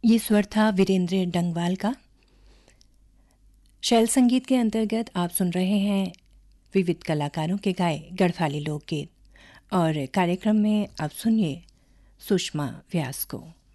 ये स्वर था वीरेंद्र डंगवाल का। शैल संगीत के अंतर्गत आप सुन रहे हैं विविध कलाकारों के गाए गढ़वाली लोकगीत, और कार्यक्रम में आप सुनिए सुषमा व्यास को।